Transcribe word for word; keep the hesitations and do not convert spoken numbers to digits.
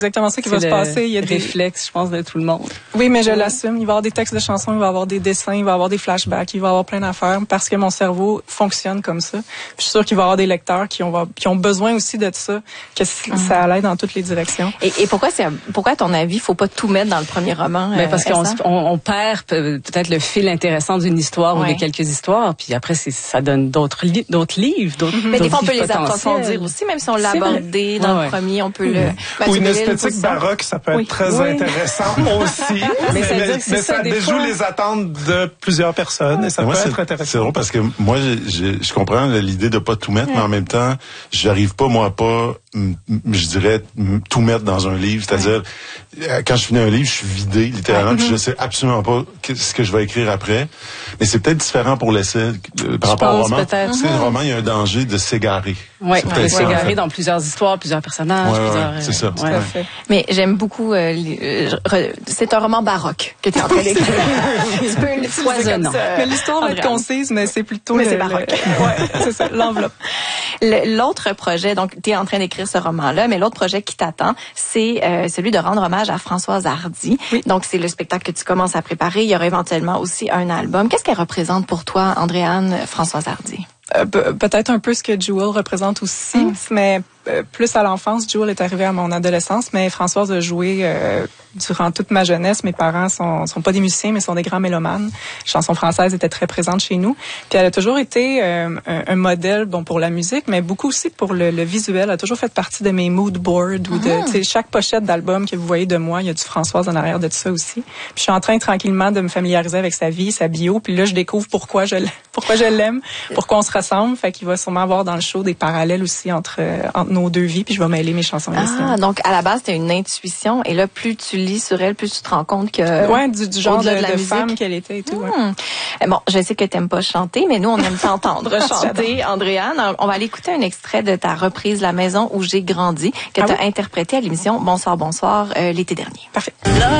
exactement ça qui va se passer. Il y a des réflexes, je pense, de tout le monde. Oui, mais je ouais. l'assume. Il va y avoir des textes de chansons, il va y avoir des dessins, il va y avoir des flashbacks, il va y avoir plein d'affaires parce que mon cerveau fonctionne comme ça. Puis je suis sûre qu'il va y avoir des lecteurs qui ont, qui ont besoin aussi de ça, que mm. ça allait dans toutes les directions. Et, et pourquoi c'est, pourquoi à ton avis, faut pas tout mettre dans le premier roman? Ben parce euh, qu'on on, on perd peut-être le fil intéressant d'une histoire ouais. ou de quelques histoires, puis après c'est, ça donne d'autres, li- d'autres livres, d'autres. Mm-hmm. Mais des fois on peut les approfondir aussi, même si on l'a abordé dans ouais. le premier, on peut mm-hmm. le. Ou une esthétique baroque, ça peut être oui. très oui. intéressant aussi. mais ça, mais, mais ça déjoue fois... les attentes de plusieurs personnes et ça moi, peut être intéressant. C'est drôle parce que moi, j'ai, j'ai, je comprends l'idée de pas tout mettre, ouais. mais en même temps, j'arrive pas moi à pas, je dirais, tout mettre dans un livre. C'est-à-dire, ouais. quand je finis un livre, je suis vidé littéralement, ouais. puis je sais absolument pas ce que je vais écrire après. Mais c'est peut-être différent pour l'essai par rapport au roman. Peut-être. Tu sais, le roman, il y a un danger de s'égarer. Oui, de s'égarer dans plusieurs histoires, plusieurs personnages. Ouais, plusieurs, ouais, c'est ça. Ouais. Ouais. Mais j'aime beaucoup. Euh, euh, c'est un roman baroque que tu es en train d'écrire. Tu peux foisonnant. Mais l'histoire va être concise, mais c'est plutôt. Mais le, c'est baroque. Le, ouais, c'est ça. L'enveloppe. Le, l'autre projet, donc tu es en train d'écrire ce roman-là, mais l'autre projet qui t'attend, c'est euh, celui de rendre hommage à Françoise Hardy. Oui. Donc c'est le spectacle que tu commences à préparer. Il y aura éventuellement aussi un album. Qu'est-ce qu'elle représente pour toi, Andréane, Françoise Hardy? Euh, pe- peut-être un peu ce que Jewel représente aussi, mm. mais euh, plus à l'enfance. Jewel est arrivée à mon adolescence, mais Françoise a joué euh, durant toute ma jeunesse. Mes parents sont sont pas des musiciens, mais sont des grands mélomanes. Les chansons françaises étaient très présentes chez nous. Puis elle a toujours été euh, un, un modèle, bon, pour la musique, mais beaucoup aussi pour le, le visuel. Elle a toujours fait partie de mes mood boards ou de, mm. tu sais, chaque pochette d'album que vous voyez de moi, il y a du Françoise en arrière de tout ça aussi. Puis je suis en train tranquillement de me familiariser avec sa vie, sa bio. Puis là, je découvre pourquoi je pourquoi je l'aime, pourquoi on se ressemble. Fait qu'il va sûrement avoir dans le show des parallèles aussi entre, euh, entre nos deux vies, puis je vais mêler mes chansons. Ah, donc à la base, c'était une intuition, et là, plus tu lis sur elle, plus tu te rends compte que... Euh, ouais, du, du genre de, de, de femme qu'elle était et tout. Mmh. Ouais. Bon, je sais que t'aimes pas chanter, mais nous, on aime t'entendre chanter, Andréane. Alors, on va aller écouter un extrait de ta reprise La maison où j'ai grandi, que ah tu as oui? interprété à l'émission Bonsoir, bonsoir, euh, l'été dernier. Parfait.